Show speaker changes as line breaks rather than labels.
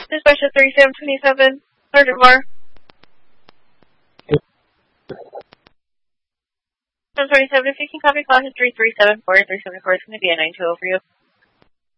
Dispatch at 3727, Sergeant Moore. 727, if you can copy call 3374374, it's going to be a 920 for you.